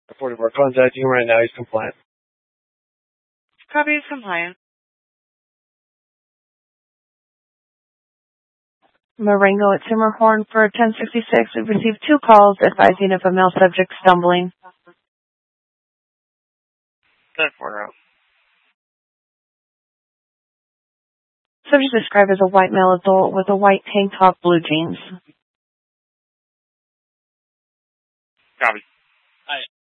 The 44 contacting him right now. He's compliant. Copy is compliant. Marengo at Timmerhorn for 1066. We've received 2 calls advising of a male subject stumbling. 10-4. Subject described as a white male adult with a white tank top, blue jeans. Copy.